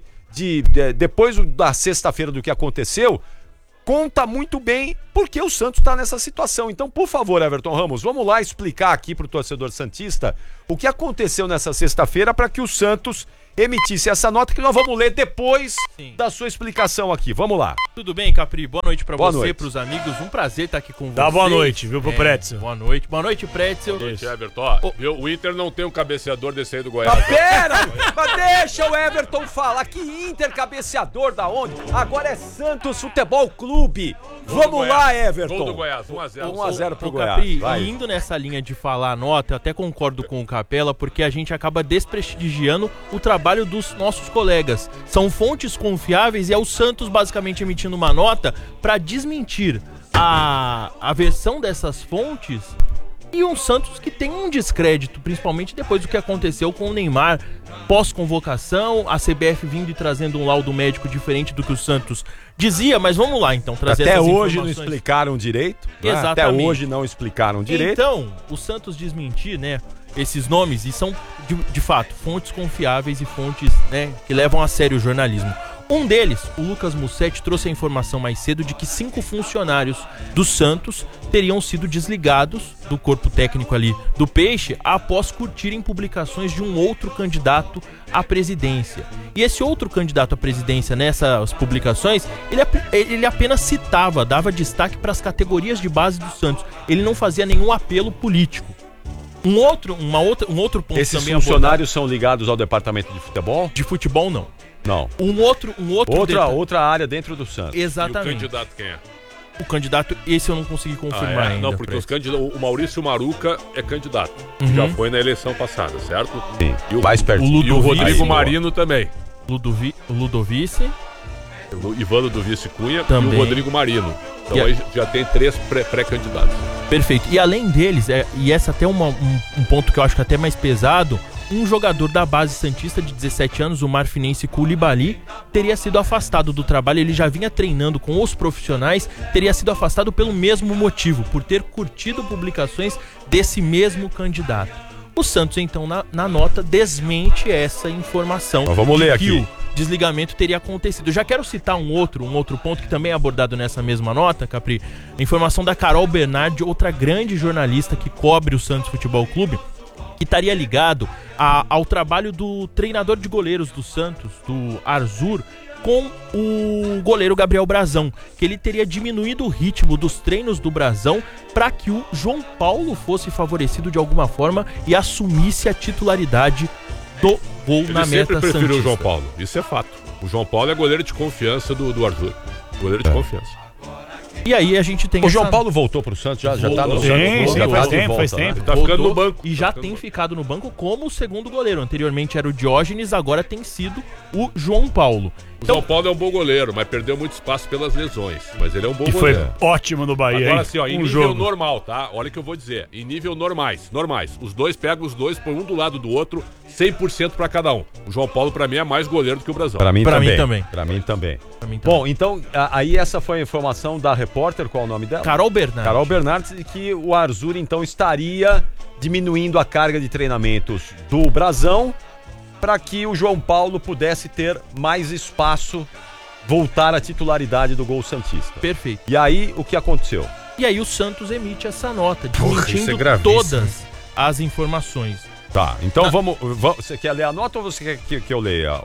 depois da sexta-feira do que aconteceu, conta muito bem porque o Santos está nessa situação. Então, por favor, Everton Ramos, vamos lá explicar aqui para o torcedor santista o que aconteceu nessa sexta-feira para que o Santos emitisse essa nota que nós vamos ler depois da sua explicação aqui. Vamos lá. Tudo bem, Capri? Boa noite pra você, pros amigos. Um prazer estar aqui com você. Dá boa noite, viu, pro Pretzel. Boa noite. Boa noite, Pretzel. Boa noite, Everton. O Inter não tem um cabeceador desse aí do Goiás. Mas pera! Mas deixa o Everton falar. Que Inter cabeceador da onde? Agora é Santos Futebol Clube. Vamos lá, Everton. Gol do Goiás, 1x0. 1x0 pro Goiás. Capri, indo nessa linha de falar a nota, eu até concordo com o Capela, porque a gente acaba desprestigiando o trabalho dos nossos colegas. São fontes confiáveis e é o Santos basicamente emitindo uma nota para desmentir a versão dessas fontes e um Santos que tem um descrédito, principalmente depois do que aconteceu com o Neymar pós-convocação, a CBF vindo e trazendo um laudo médico diferente do que o Santos dizia, mas vamos lá então trazer até hoje não explicaram direito. Exatamente. Até hoje não explicaram direito. Então, o Santos desmentir, né, esses nomes, e são de fato fontes confiáveis e fontes, né, que levam a sério o jornalismo. Um deles, o Lucas Mussetti, trouxe a informação mais cedo de que 5 funcionários do Santos teriam sido desligados do corpo técnico ali do Peixe após curtirem publicações de um outro candidato à presidência. E esse outro candidato à presidência nessas publicações, ele apenas citava, dava destaque para as categorias de base do Santos. Ele não fazia nenhum apelo político. Um outro ponto. Esses também funcionários são ligados ao departamento de futebol? De futebol, não. Não. Outra área dentro do Santos. Exatamente. E o candidato quem é? O candidato, esse eu não consegui confirmar ainda. Não, porque o Maurício Maruca é candidato. Já foi na eleição passada, certo? Sim. E o mais perto. E o Rodrigo Marino também. Ludovice. O Ivan Ludovice Cunha também. E o Rodrigo Marino. Então aí já tem 3 pré-candidatos. Perfeito. E além deles, e essa até um ponto que eu acho que é até mais pesado, um jogador da base santista de 17 anos, o marfinense Koulibaly, teria sido afastado do trabalho. Ele já vinha treinando com os profissionais, teria sido afastado pelo mesmo motivo, por ter curtido publicações desse mesmo candidato. O Santos, então, na nota, desmente essa informação. Mas vamos ler aqui. O desligamento teria acontecido. Eu já quero citar um outro ponto que também é abordado nessa mesma nota, Capri. A informação da Carol Bernardi, outra grande jornalista que cobre o Santos Futebol Clube, que estaria ligado ao trabalho do treinador de goleiros do Santos, do Arzur, com o goleiro Gabriel Brazão, que ele teria diminuído o ritmo dos treinos do Brazão para que o João Paulo fosse favorecido de alguma forma e assumisse a titularidade do gol na meta santista. Ele sempre preferiu o João Paulo, isso é fato. O João Paulo é goleiro de confiança do Arzur, goleiro de confiança. E aí a gente tem... O João Paulo voltou pro Santos, já tá no Santos. Sim, faz tempo. Tá ficando no banco. E já tem ficado no banco como o segundo goleiro. Anteriormente era o Diógenes, agora tem sido o João Paulo. O João Paulo é um bom goleiro, mas perdeu muito espaço pelas lesões. Mas ele é um bom goleiro. Foi ótimo no Bahia, agora, hein? Assim, ó, em nível normal, tá? Olha o que eu vou dizer. Em nível normais. Os dois pegam os dois, põem um do lado do outro, 100% pra cada um. O João Paulo, pra mim, é mais goleiro do que o Brazão. Pra mim também. Pra mim também. Bom, então, aí essa foi a informação da repórter, qual é o nome dela? Carol Bernardi. Carol Bernardi, que o Arzur, então, estaria diminuindo a carga de treinamentos do Brazão para que o João Paulo pudesse ter mais espaço, voltar à titularidade do gol santista. Perfeito. E aí, o que aconteceu? E aí o Santos emite essa nota, desmentindo todas as informações. Tá, então vamos... Você quer ler a nota ou você quer que eu leia?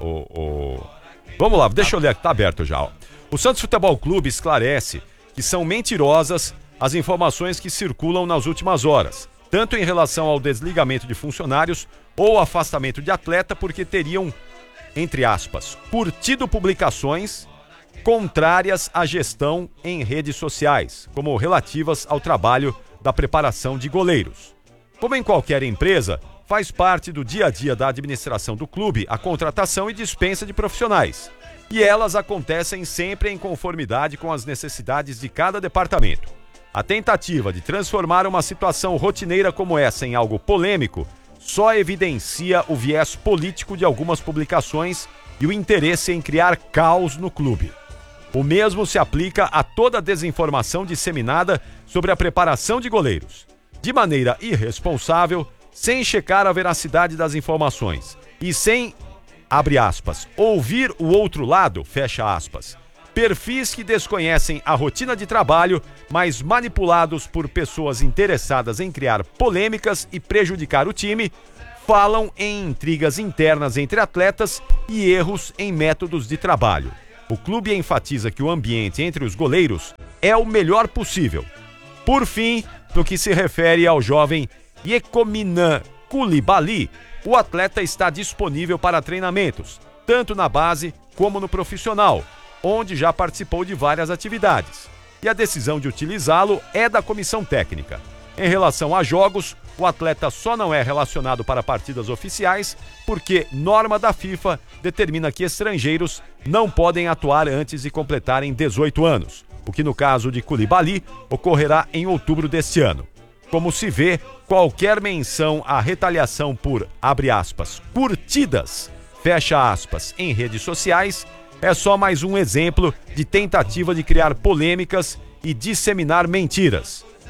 Vamos lá, deixa eu ler aqui, tá aberto já. Ó. O Santos Futebol Clube esclarece que são mentirosas as informações que circulam nas últimas horas, tanto em relação ao desligamento de funcionários ou afastamento de atleta, porque teriam, entre aspas, curtido publicações contrárias à gestão em redes sociais, como relativas ao trabalho da preparação de goleiros. Como em qualquer empresa, faz parte do dia a dia da administração do clube a contratação e dispensa de profissionais, e elas acontecem sempre em conformidade com as necessidades de cada departamento. A tentativa de transformar uma situação rotineira como essa em algo polêmico só evidencia o viés político de algumas publicações e o interesse em criar caos no clube. O mesmo se aplica a toda a desinformação disseminada sobre a preparação de goleiros, de maneira irresponsável, sem checar a veracidade das informações e sem, abre aspas, ouvir o outro lado, fecha aspas. Perfis que desconhecem a rotina de trabalho, mas manipulados por pessoas interessadas em criar polêmicas e prejudicar o time, falam em intrigas internas entre atletas e erros em métodos de trabalho. O clube enfatiza que o ambiente entre os goleiros é o melhor possível. Por fim, no que se refere ao jovem Yekominan Koulibaly, o atleta está disponível para treinamentos, tanto na base como no profissional, onde já participou de várias atividades. E a decisão de utilizá-lo é da comissão técnica. Em relação a jogos, o atleta só não é relacionado para partidas oficiais porque norma da FIFA determina que estrangeiros não podem atuar antes de completarem 18 anos, o que no caso de Koulibaly ocorrerá em outubro deste ano. Como se vê, qualquer menção à retaliação por, abre aspas, curtidas, fecha aspas, em redes sociais, é só mais um exemplo de tentativa de criar polêmicas e disseminar mentiras.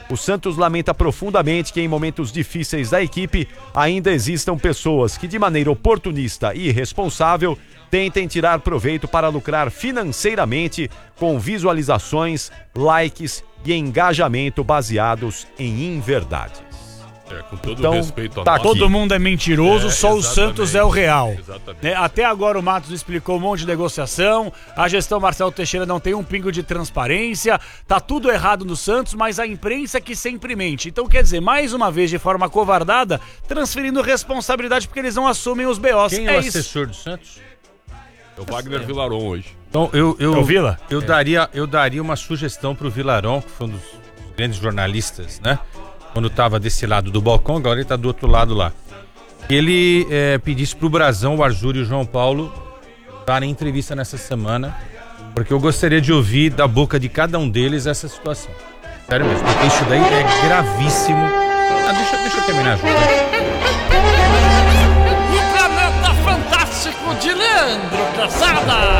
O Santos lamenta profundamente que em momentos difíceis da equipe ainda existam pessoas que de maneira oportunista e irresponsável tentem tirar proveito para lucrar financeiramente com visualizações, likes e engajamento baseados em inverdades. Com todo Então, respeito a tá, nós. todo mundo é mentiroso, só o exatamente, Santos é o real. exatamente. Né? Até agora o Matos explicou um monte de negociação, a gestão Marcelo Teixeira não tem um pingo de transparência, tá tudo errado no Santos, mas a imprensa é que sempre mente. Então, quer dizer, mais uma vez, de forma covardada, transferindo responsabilidade porque eles não assumem os BOs. Quem é o assessor do Santos? É o Wagner Villaron hoje. Então, É o Vila? Eu daria uma sugestão pro Villaron, que foi um dos grandes jornalistas, né? Quando estava desse lado do balcão, agora ele está do outro lado lá. Ele pedisse pro Brazão, o Arjur e o João Paulo darem entrevista nessa semana, porque eu gostaria de ouvir da boca de cada um deles essa situação. Sério mesmo, porque isso daí é gravíssimo. Deixa eu terminar, Ju. O Planeta Fantástico de Leandro Quesada.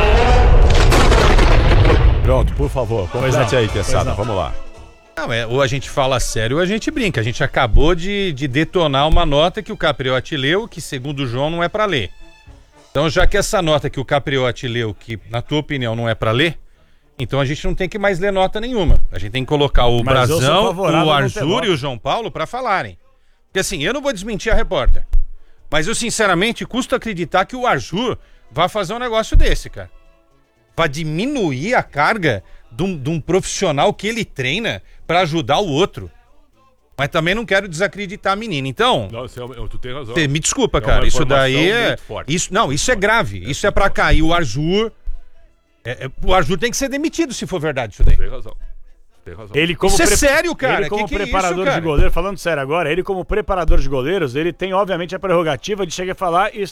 Pronto, por favor, complete aí, Quesada, vamos lá. Não, ou a gente fala sério ou a gente brinca. A gente acabou de detonar uma nota que o Capriotti leu, que segundo o João não é para ler. Então, já que essa nota que o Capriotti leu, que na tua opinião não é para ler, então a gente não tem que mais ler nota nenhuma. A gente tem que colocar o Brazão, o Arjur e o João Paulo para falarem. Porque assim, eu não vou desmentir a repórter, mas eu sinceramente custo acreditar que o Arjur vai fazer um negócio desse, cara. Vai diminuir a carga de um profissional que ele treina para ajudar o outro. Mas também não quero desacreditar a menina. Então, Não, tu tem razão. me desculpa, É cara. uma Isso daí informação é. muito forte. Isso é grave. Isso é para cair o Arjur. O Arjur tem que ser demitido se for verdade isso daí. Tem razão. Tem razão. Ele como Isso é sério, cara. Ele como Que é preparador isso, cara? de goleiro, falando sério agora, ele como preparador de goleiros, ele tem obviamente a prerrogativa de chegar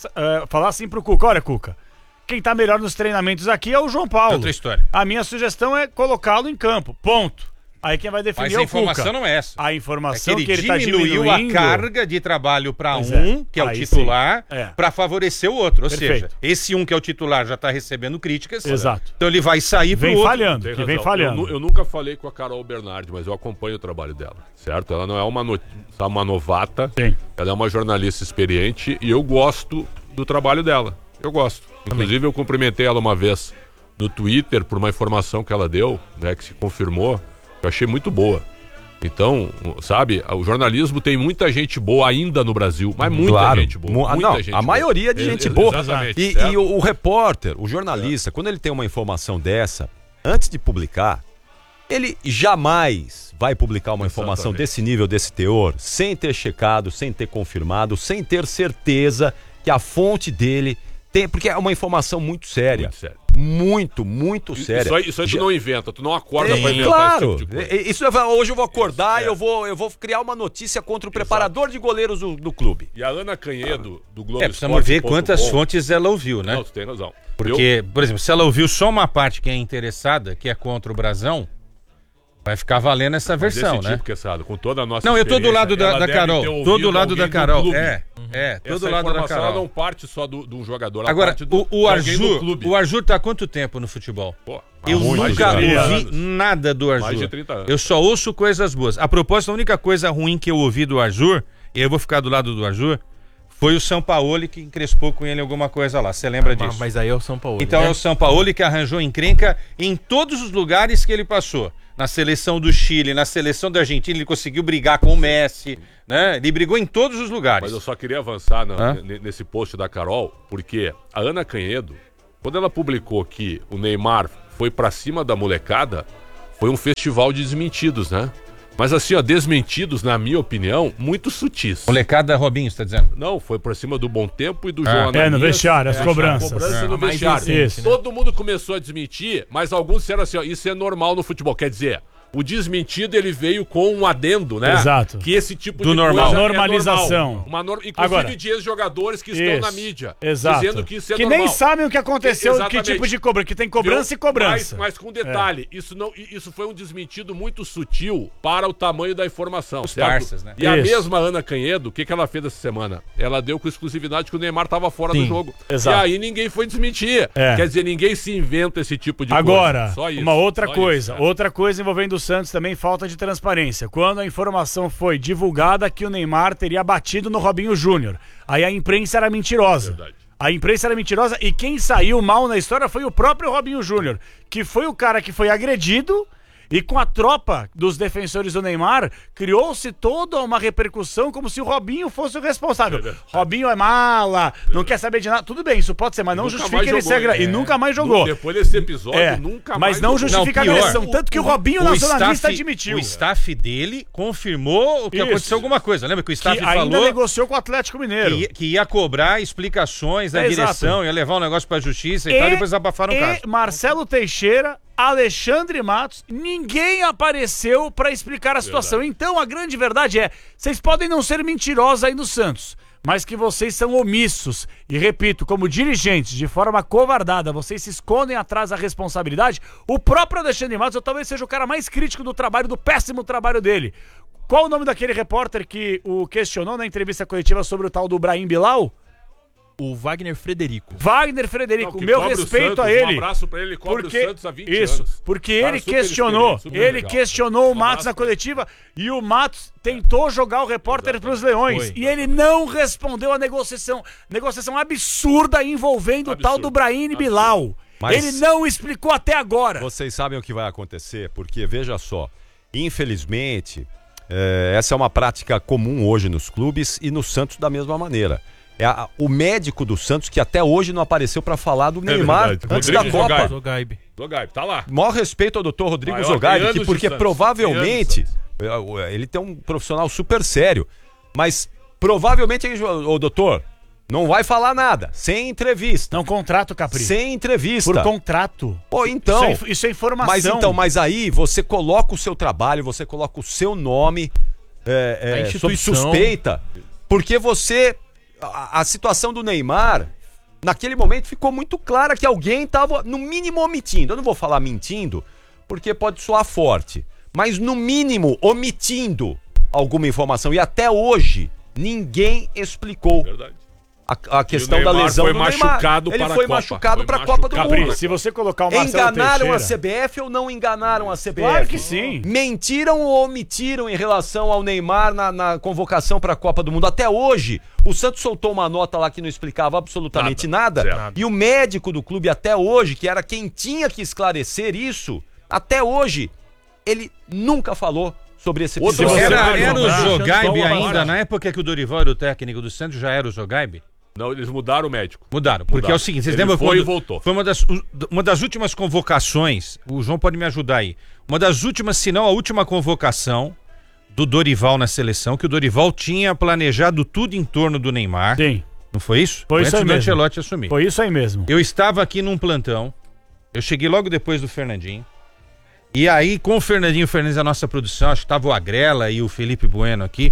a falar assim pro Cuca: olha, Cuca, quem tá melhor nos treinamentos aqui é o João Paulo. Outra história. A minha sugestão é colocá-lo em campo. Ponto. Aí quem vai definir Mas é a o Cuca. informação não é essa. A informação é que ele tá diminuiu diminuindo a carga de trabalho para Pois que é o Aí titular, sim. É. para favorecer o outro. Ou Perfeito. seja, esse que é o titular já tá recebendo críticas. Exato. Então ele vai sair pro Vem outro. falhando, Tem que vem razão. falhando. Eu nunca falei com a Carol Bernardi, mas eu acompanho o trabalho dela, certo? Ela não é uma novata, Sim. Ela é uma jornalista experiente e eu gosto do trabalho dela. Eu gosto. Inclusive eu cumprimentei ela uma vez no Twitter por uma informação que ela deu, né, que se confirmou. Eu achei muito boa. Então, sabe, o jornalismo tem muita gente boa ainda no Brasil, mas muita gente boa. A maioria de gente boa. Exatamente. E o repórter, o jornalista, quando ele tem uma informação dessa, antes de publicar, ele jamais vai publicar uma informação desse nível, desse teor, sem ter checado, sem ter confirmado, sem ter certeza que a fonte dele tem, porque é uma informação muito séria. Muito séria. Muito séria. Isso aí tu não inventa, tu não acorda pra inventar Claro, esse tipo de coisa. hoje eu vou acordar e eu vou criar uma notícia contra o preparador de goleiros do clube. E a Ana Canhedo, do Globo Precisamos ver quantas fontes ela ouviu, né? Não, tu tem razão. Porque, por exemplo, se ela ouviu só uma parte que é interessada, que é contra o Brasão, vai ficar valendo essa versão, desse né? tipo, Quesada, com toda a nossa Não, eu tô do lado experiência, da ela deve Carol. ter ouvido Tô do lado alguém da Carol. clube. Todo Essa do lado da informação, Carol. ela não parte só do jogador, ela Agora, parte o de alguém do clube. O Arjur tá há quanto tempo no futebol? Pô, Eu mais de nunca 30 ouvi anos. nada do Arjur. Mais de 30 anos. Eu só ouço coisas boas. A propósito, a única coisa ruim que eu ouvi do Arjur, e eu vou ficar do lado do Arjur, foi o Sampaoli que encrespou com ele alguma coisa lá. Você lembra disso? Mas aí é o São Paulo. Então é o Sampaoli que arranjou encrenca em todos os lugares que ele passou. Na seleção do Chile, na seleção da Argentina, ele conseguiu brigar com o Messi, né? Ele brigou em todos os lugares. Mas eu só queria avançar nesse post da Carol, porque a Ana Canhedo, quando ela publicou que o Neymar foi pra cima da molecada, foi um festival de desmentidos, né? Mas assim, ó, desmentidos, na minha opinião, muito sutis. Molecada Robinho, você tá dizendo? Não, foi por cima do Bom Tempo e do João no vestiário, as cobranças. Cobrança no mais vestiário. recente, né? Todo mundo começou a desmentir, mas alguns disseram assim, ó, isso é normal no futebol. Quer dizer, o desmentido ele veio com um adendo, né? Exato. Que esse tipo Do de normal. coisa Normalização. é normal. Inclusive Agora, de ex-jogadores que estão na mídia. Exato. Dizendo que isso é que normal. nem sabem o que aconteceu, que Exatamente. tipo de cobrança, que tem cobrança e cobrança. Mas com detalhe, isso foi um desmentido muito sutil para o tamanho da informação. Os certo? parças, né? E a Isso. mesma Ana Canhedo, o que ela fez essa semana? Ela deu com exclusividade que o Neymar estava fora do jogo. exato. E aí ninguém foi desmentir. É. Quer dizer, ninguém se inventa esse tipo de Agora, coisa. Só isso, uma outra só coisa. isso, Outra coisa envolvendo do Santos também, falta de transparência. Quando a informação foi divulgada que o Neymar teria batido no Robinho Júnior, aí a imprensa era mentirosa. Verdade. A imprensa era mentirosa e quem saiu mal na história foi o próprio Robinho Júnior, que foi o cara que foi agredido. E com a tropa dos defensores do Neymar, criou-se toda uma repercussão como se o Robinho fosse o responsável. Robinho é mala, não quer saber de nada. Tudo bem, isso pode ser, mas não justifica ele ser agredido. E nunca mais jogou. Depois desse episódio, nunca mais Mas não justifica a agressão. Tanto que o Robinho na zona mista admitiu. O staff dele confirmou o que aconteceu alguma coisa. Lembra que o staff falou... ainda negociou com o Atlético Mineiro. Que ia cobrar explicações da direção, ia levar um negócio pra justiça e tal, e depois abafaram o caso. Marcelo Teixeira... Alexandre Matos, ninguém apareceu para explicar a situação. Verdade. Então a grande verdade é, vocês podem não ser mentirosos aí no Santos, mas que vocês são omissos. E repito, como dirigentes, de forma covardada, vocês se escondem atrás da responsabilidade. O próprio Alexandre Matos, eu talvez seja o cara mais crítico do trabalho, do péssimo trabalho dele. Qual o nome daquele repórter que o questionou na entrevista coletiva sobre o tal do Brahim Bilal? O Wagner Frederico. Não, meu respeito a ele. Um abraço pra ele, cobra o Santos há 20 anos. Porque ele questionou o Matos na coletiva e o Matos tentou jogar o repórter pros Leões. E ele não respondeu a negociação absurda envolvendo o tal do Brahim Bilal. Ele não explicou até agora. Vocês sabem o que vai acontecer, porque veja só, infelizmente, essa é uma prática comum hoje nos clubes e no Santos da mesma maneira. O médico do Santos que até hoje não apareceu para falar do Neymar antes da Copa. Zogaib, tá lá. Maior respeito ao doutor Rodrigo Zogaib, porque provavelmente ele tem um profissional super sério, mas provavelmente o doutor não vai falar nada, sem entrevista. Não, contrato, Capri. Sem entrevista. Por contrato. Pô, então. Isso é informação. Mas aí você coloca o seu trabalho, você coloca o seu nome sob suspeita, porque você... A situação do Neymar, naquele momento, ficou muito clara que alguém estava, no mínimo, omitindo. Eu não vou falar mentindo, porque pode soar forte. Mas, no mínimo, omitindo alguma informação. E até hoje, ninguém explicou a questão da lesão do Neymar. Ele foi machucado para a Copa do Mundo. Se você colocar o Marcelo Enganaram Teixeira... a CBF ou não enganaram a CBF? Claro que sim. Mentiram ou omitiram em relação ao Neymar na convocação para a Copa do Mundo? Até hoje, o Santos soltou uma nota lá que não explicava absolutamente nada. E o médico do clube até hoje, que era quem tinha que esclarecer isso, até hoje, ele nunca falou sobre esse episódio. Era o Zogaib ainda, na época que o Dorival era o técnico do Santos, já era o Zogaib? Não, eles mudaram o médico. Mudaram, porque é o seguinte, vocês lembram quando... Voltou. Foi uma das últimas convocações, o João pode me ajudar aí, uma das últimas, se não a última convocação do Dorival na seleção, que o Dorival tinha planejado tudo em torno do Neymar. Sim. Não foi isso? Foi isso aí mesmo. Ancelotti assumir. Foi isso aí mesmo. Eu estava aqui num plantão, eu cheguei logo depois do Fernandinho, e aí com o Fernandinho Fernandes, a nossa produção, acho que estava o Agrela e o Felipe Bueno aqui,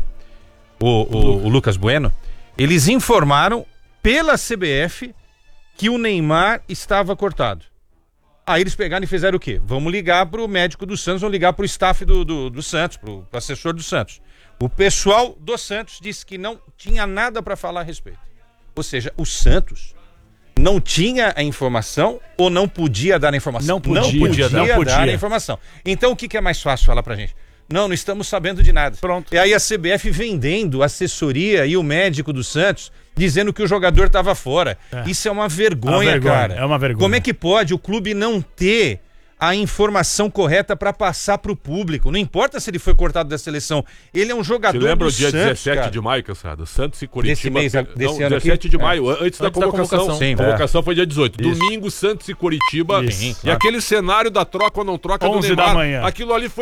o Lucas Bueno, eles informaram pela CBF que o Neymar estava cortado. Aí eles pegaram e fizeram o quê? Vamos ligar pro médico do Santos, vamos ligar pro staff do Santos, pro assessor do Santos. O pessoal do Santos disse que não tinha nada para falar a respeito. Ou seja, o Santos não tinha a informação ou não podia dar a informação? Não podia dar a informação. Então o que é mais fácil falar pra gente? Não estamos sabendo de nada. Pronto. E aí a CBF vendendo a assessoria e o médico do Santos dizendo que o jogador estava fora. Isso é uma vergonha, cara. É uma vergonha. Como é que pode o clube não ter a informação correta para passar para o público? Não importa se ele foi cortado da seleção. Ele é um jogador do Santos. Você lembra o dia 17 de maio, Cansado? Santos e Curitiba. Desse ano 17 aqui? de maio, antes da convocação. Sim, a convocação foi dia 18. Isso. Domingo, Santos e Curitiba. Isso, e aquele cenário da troca ou não troca do Neymar. 11 da manhã. Aquilo ali foi